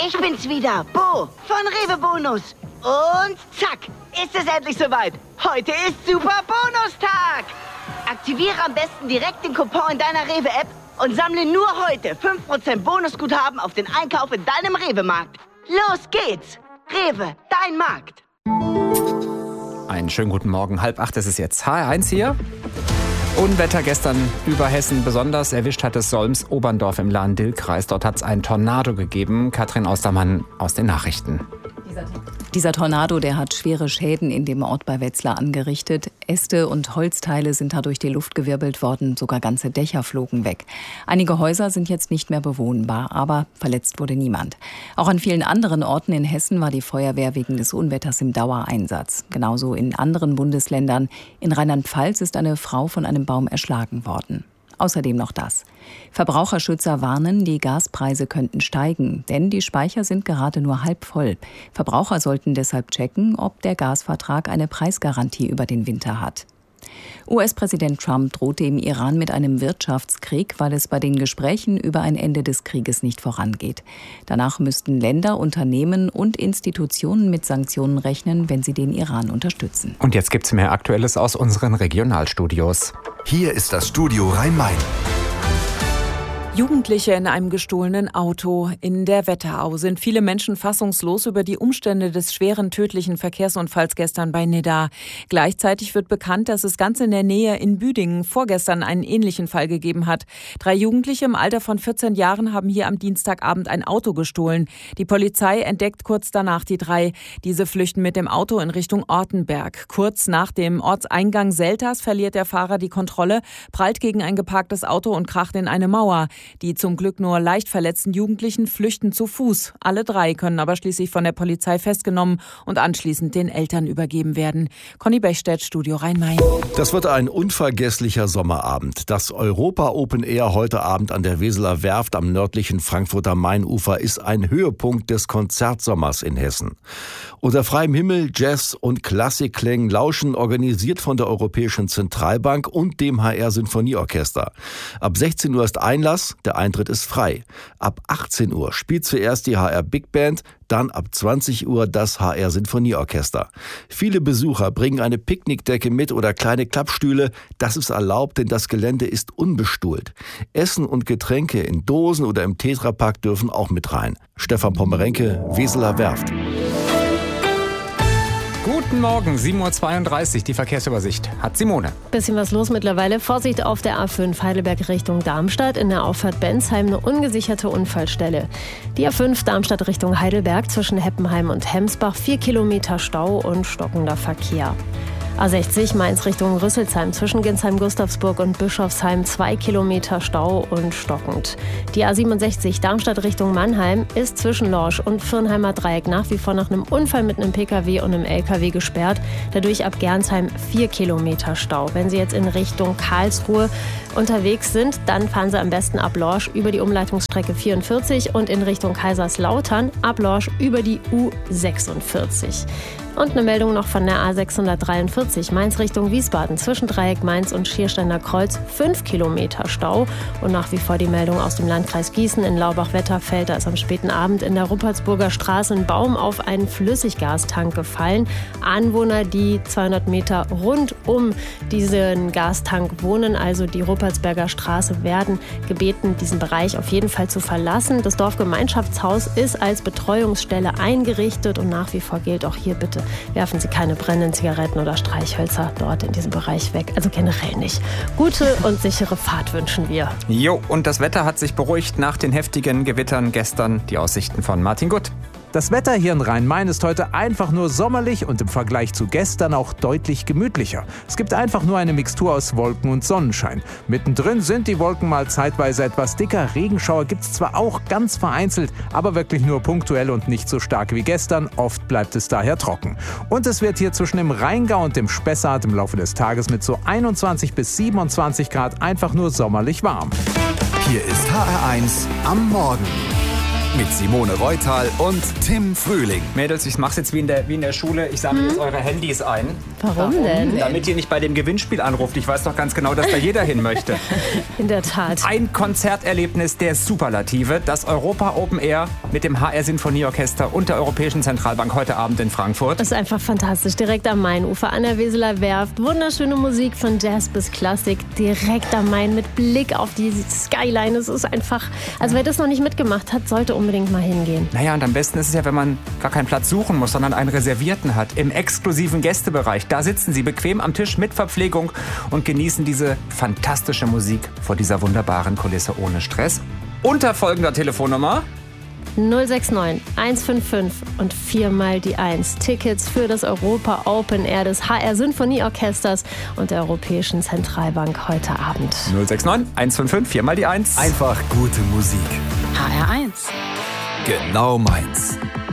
Ich bin's wieder, Bo von Rewe Bonus. Und zack, ist es endlich soweit. Heute ist Super Bonustag. Aktiviere am besten direkt den Coupon in deiner Rewe-App und sammle nur heute 5% Bonusguthaben auf den Einkauf in deinem Rewe-Markt. Los geht's. Rewe, dein Markt. Einen schönen guten Morgen. 7:30 ist es jetzt. HR1 hier. Unwetter gestern über Hessen. Besonders erwischt hat es Solms-Oberndorf im Lahn-Dill-Kreis. Dort hat es einen Tornado gegeben. Katrin Austermann aus den Nachrichten. Dieser Tornado, der hat schwere Schäden in dem Ort bei Wetzlar angerichtet. Äste und Holzteile sind da durch die Luft gewirbelt worden. Sogar ganze Dächer flogen weg. Einige Häuser sind jetzt nicht mehr bewohnbar, aber verletzt wurde niemand. Auch an vielen anderen Orten in Hessen war die Feuerwehr wegen des Unwetters im Dauereinsatz. Genauso in anderen Bundesländern. In Rheinland-Pfalz ist eine Frau von einem Baum erschlagen worden. Außerdem noch das. Verbraucherschützer warnen, die Gaspreise könnten steigen, denn die Speicher sind gerade nur halb voll. Verbraucher sollten deshalb checken, ob der Gasvertrag eine Preisgarantie über den Winter hat. US-Präsident Trump droht dem Iran mit einem Wirtschaftskrieg, weil es bei den Gesprächen über ein Ende des Krieges nicht vorangeht. Danach müssten Länder, Unternehmen und Institutionen mit Sanktionen rechnen, wenn sie den Iran unterstützen. Und jetzt gibt's mehr Aktuelles aus unseren Regionalstudios. Hier ist das Studio Rhein-Main. Jugendliche in einem gestohlenen Auto. In der Wetterau sind viele Menschen fassungslos über die Umstände des schweren tödlichen Verkehrsunfalls gestern bei Nidda. Gleichzeitig wird bekannt, dass es ganz in der Nähe in Büdingen vorgestern einen ähnlichen Fall gegeben hat. 3 Jugendliche im Alter von 14 Jahren haben hier am Dienstagabend ein Auto gestohlen. Die Polizei entdeckt kurz danach die 3. Diese flüchten mit dem Auto in Richtung Ortenberg. Kurz nach dem Ortseingang Selters verliert der Fahrer die Kontrolle, prallt gegen ein geparktes Auto und kracht in eine Mauer. Die zum Glück nur leicht verletzten Jugendlichen flüchten zu Fuß. Alle 3 können aber schließlich von der Polizei festgenommen und anschließend den Eltern übergeben werden. Conny Bechstedt, Studio Rhein-Main. Das wird ein unvergesslicher Sommerabend. Das Europa Open Air heute Abend an der Weseler Werft am nördlichen Frankfurter Mainufer ist ein Höhepunkt des Konzertsommers in Hessen. Unter freiem Himmel, Jazz und Klassikklängen lauschen, organisiert von der Europäischen Zentralbank und dem HR Sinfonieorchester. Ab 16 Uhr ist Einlass. Der Eintritt ist frei. Ab 18 Uhr spielt zuerst die HR Big Band, dann ab 20 Uhr das HR Sinfonieorchester. Viele Besucher bringen eine Picknickdecke mit oder kleine Klappstühle. Das ist erlaubt, denn das Gelände ist unbestuhlt. Essen und Getränke in Dosen oder im Tetrapack dürfen auch mit rein. Stefan Pommerenke, Weseler Werft. Guten Morgen, 7:32 Uhr, die Verkehrsübersicht hat Simone. Bisschen was los mittlerweile. Vorsicht auf der A5 Heidelberg Richtung Darmstadt. In der Auffahrt Bensheim eine ungesicherte Unfallstelle. Die A5 Darmstadt Richtung Heidelberg zwischen Heppenheim und Hemsbach. 4 Kilometer Stau und stockender Verkehr. A60 Mainz Richtung Rüsselsheim zwischen Ginsheim-Gustavsburg und Bischofsheim 2 Kilometer Stau und stockend. Die A67 Darmstadt Richtung Mannheim ist zwischen Lorsch und Firnheimer Dreieck nach wie vor nach einem Unfall mit einem Pkw und einem Lkw gesperrt. Dadurch ab Gernsheim 4 Kilometer Stau. Wenn Sie jetzt in Richtung Karlsruhe unterwegs sind, dann fahren Sie am besten ab Lorsch über die Umleitungsstrecke 44 und in Richtung Kaiserslautern ab Lorsch über die U46. Und eine Meldung noch von der A643 Mainz Richtung Wiesbaden zwischen Dreieck Mainz und Schiersteiner Kreuz 5 Kilometer Stau. Und nach wie vor die Meldung aus dem Landkreis Gießen in Laubach-Wetterfeld. Da ist am späten Abend in der Ruppertsburger Straße ein Baum auf einen Flüssiggastank gefallen. Anwohner, die 200 Meter rund um diesen Gastank wohnen, also die Ruppertsberger Straße, werden gebeten, diesen Bereich auf jeden Fall zu verlassen. Das Dorfgemeinschaftshaus ist als Betreuungsstelle eingerichtet und nach wie vor gilt auch hier bitte: werfen Sie keine brennenden Zigaretten oder Streichhölzer dort in diesem Bereich weg. Also generell nicht. Gute und sichere Fahrt wünschen wir. Jo, und das Wetter hat sich beruhigt nach den heftigen Gewittern gestern. Die Aussichten von Martin Gutt. Das Wetter hier in Rhein-Main ist heute einfach nur sommerlich und im Vergleich zu gestern auch deutlich gemütlicher. Es gibt einfach nur eine Mixtur aus Wolken und Sonnenschein. Mittendrin sind die Wolken mal zeitweise etwas dicker. Regenschauer gibt es zwar auch ganz vereinzelt, aber wirklich nur punktuell und nicht so stark wie gestern. Oft bleibt es daher trocken. Und es wird hier zwischen dem Rheingau und dem Spessart im Laufe des Tages mit so 21 bis 27 Grad einfach nur sommerlich warm. Hier ist HR1 am Morgen. Mit Simone Reutal und Tim Frühling. Mädels, ich mach's jetzt wie in der Schule. Ich sammle jetzt eure Handys ein. Warum denn? Damit ihr nicht bei dem Gewinnspiel anruft. Ich weiß doch ganz genau, dass da jeder hin möchte. In der Tat. Ein Konzerterlebnis der Superlative. Das Europa Open Air mit dem HR Sinfonieorchester und der Europäischen Zentralbank heute Abend in Frankfurt. Das ist einfach fantastisch. Direkt am Mainufer an der Weseler Werft. Wunderschöne Musik von Jazz bis Klassik. Direkt am Main mit Blick auf die Skyline. Es ist einfach, also wer das noch nicht mitgemacht hat, sollte unbedingt mal hingehen. Naja, und am besten ist es ja, wenn man gar keinen Platz suchen muss, sondern einen reservierten hat. Im exklusiven Gästebereich. Da sitzen Sie bequem am Tisch mit Verpflegung und genießen diese fantastische Musik vor dieser wunderbaren Kulisse ohne Stress. Unter folgender Telefonnummer 069 155 und 4 mal die 1. Tickets für das Europa Open Air des HR Sinfonieorchesters und der Europäischen Zentralbank heute Abend. 069 155 4 mal die 1. Einfach gute Musik. HR1. Genau meins.